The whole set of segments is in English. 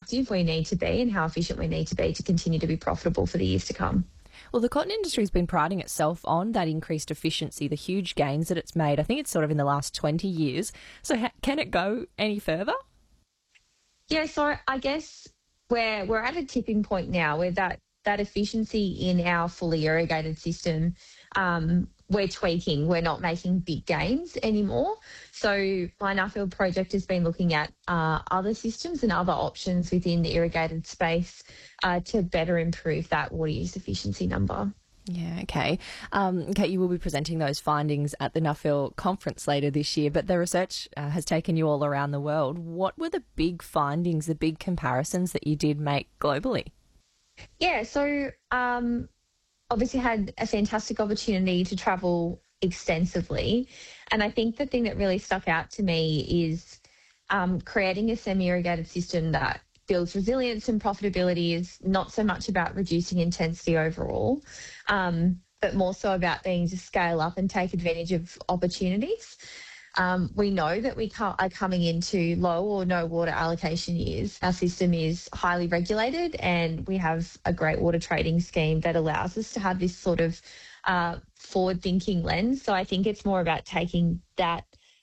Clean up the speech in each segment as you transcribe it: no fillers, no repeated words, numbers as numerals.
productive we need to be and how efficient we need to be to continue to be profitable for the years to come. Well, the cotton industry has been priding itself on that increased efficiency, the huge gains that it's made. I think it's sort of in the last 20 years. So can it go any further? Yeah, so I guess we're at a tipping point now where that efficiency in our fully irrigated system, we're tweaking. We're not making big gains anymore. So my Nuffield project has been looking at other systems and other options within the irrigated space to better improve that water use efficiency number. Yeah, okay. Kate, you will be presenting those findings at the Nuffield conference later this year, but the research has taken you all around the world. What were the big findings, the big comparisons that you did make globally? Yeah, so obviously had a fantastic opportunity to travel extensively. And I think the thing that really stuck out to me is creating a semi-irrigated system that builds resilience and profitability is not so much about reducing intensity overall, but more so about being able to scale up and take advantage of opportunities. We know that we are coming into low or no water allocation years. Our system is highly regulated and we have a great water trading scheme that allows us to have this sort of forward-thinking lens. So I think it's more about taking that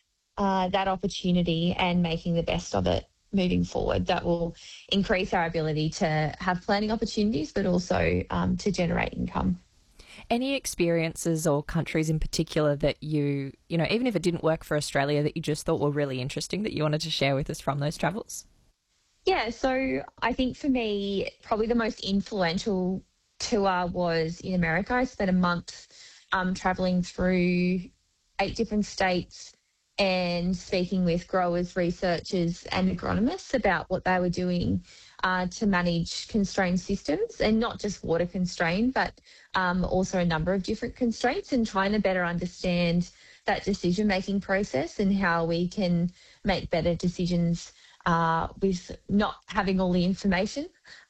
opportunity and making the best of it moving forward. That will increase our ability to have planning opportunities, but also to generate income. Any experiences or countries in particular that you know, even if it didn't work for Australia, that you just thought were really interesting that you wanted to share with us from those travels? Yeah, so I think for me, probably the most influential tour was in America. I spent a month travelling through 8 different states and speaking with growers, researchers and agronomists about what they were doing to manage constrained systems, and not just water constrained, but also a number of different constraints, and trying to better understand that decision-making process and how we can make better decisions with not having all the information.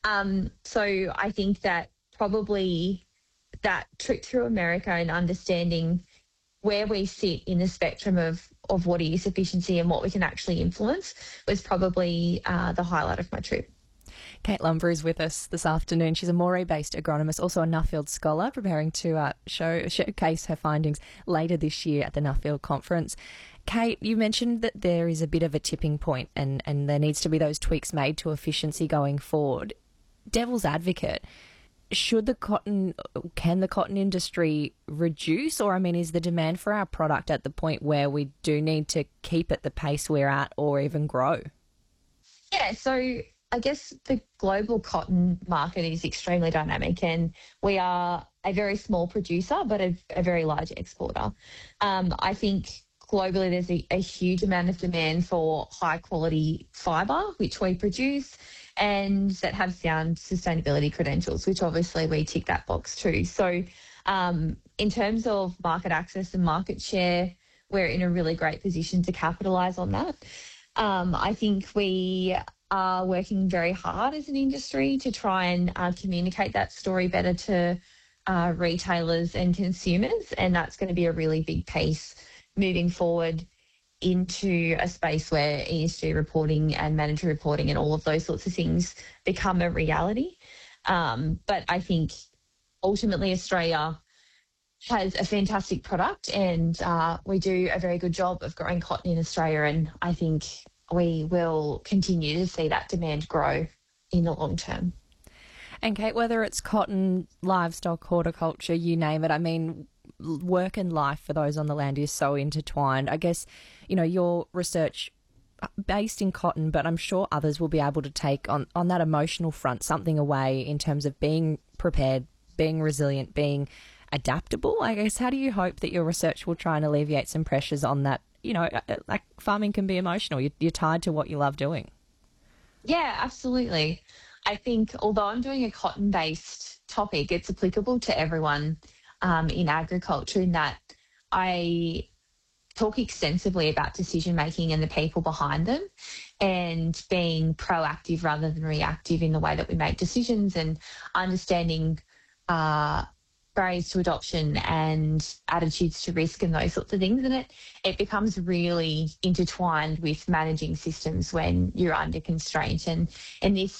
So I think that probably that trip through America and understanding where we sit in the spectrum of water use efficiency and what we can actually influence was probably the highlight of my trip. Kate Lumber is with us this afternoon. She's a Moree-based agronomist, also a Nuffield scholar, preparing to showcase her findings later this year at the Nuffield conference. Kate, you mentioned that there is a bit of a tipping point and there needs to be those tweaks made to efficiency going forward. Devil's advocate, can the cotton industry reduce, or, I mean, is the demand for our product at the point where we do need to keep at the pace we're at or even grow? Yeah, so I guess the global cotton market is extremely dynamic, and we are a very small producer but a very large exporter. I think globally there's a huge amount of demand for high quality fibre, which we produce, and that have sound sustainability credentials, which obviously we tick that box too. So in terms of market access and market share, we're in a really great position to capitalise on that. I think we are working very hard as an industry to try and communicate that story better to retailers and consumers, and that's going to be a really big piece moving forward into a space where ESG reporting and mandatory reporting and all of those sorts of things become a reality. But I think ultimately Australia has a fantastic product, and we do a very good job of growing cotton in Australia, and I think we will continue to see that demand grow in the long term. And Kate, whether it's cotton, livestock, horticulture, you name it, I mean, work and life for those on the land is so intertwined. I guess, you know, your research based in cotton, but I'm sure others will be able to take on that emotional front something away in terms of being prepared, being resilient, being adaptable. I guess, how do you hope that your research will try and alleviate some pressures on that? You know, like, farming can be emotional. You're tied to what you love doing. Yeah, absolutely. I think although I'm doing a cotton-based topic, it's applicable to everyone in agriculture, in that I talk extensively about decision-making and the people behind them, and being proactive rather than reactive in the way that we make decisions, and understanding barriers to adoption and attitudes to risk and those sorts of things. And it becomes really intertwined with managing systems when you're under constraint. And this